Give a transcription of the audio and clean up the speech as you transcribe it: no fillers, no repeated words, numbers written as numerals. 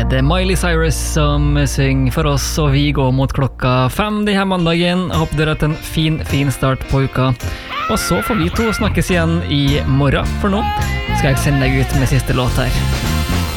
det Miley Cyrus som synger for oss, og vi går mot 5 denne mandagen. Jeg håper dere har hatt en fin start på uka. Og så får vi to snakkes igjen i morgen, for nå skal jeg sende deg ut med siste låt her.